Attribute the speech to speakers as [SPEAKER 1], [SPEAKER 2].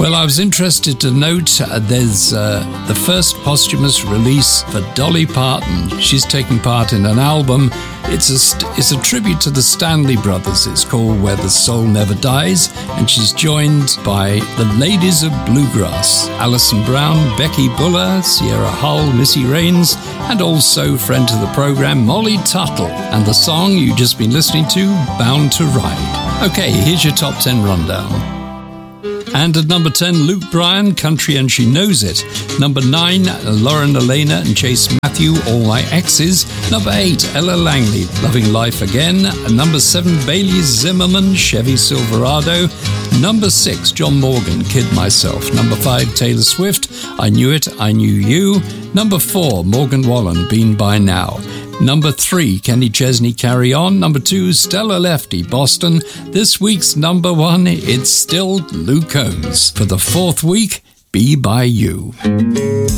[SPEAKER 1] Well, I was interested to note there's the first posthumous release for Dolly Parton. She's taking part in an album. It's a tribute to the Stanley Brothers. It's called Where the Soul Never Dies, and she's joined by the Ladies of Bluegrass, Alison Brown, Becky Buller, Sierra Hull, Missy Raines, and also friend to the program, Molly Tuttle, and the song you've just been listening to, Bound to Ride. Okay, here's your top 10 rundown. And at number 10, Luke Bryan, Country and She Knows It. Number 9, Lauren Elena and Chase Matthew, All My Exes. Number 8, Ella Langley, Loving Life Again. And number 7, Bailey Zimmerman, Chevy Silverado. Number 6, John Morgan, Kid Myself. Number 5, Taylor Swift, I Knew It, I Knew You. Number 4, Morgan Wallen, Been By Now. Number 3, Kenny Chesney, Carry On. Number 2, Stella Lefty, Boston. This week's number 1, it's still Luke Combs. For the 4th week, Be By You.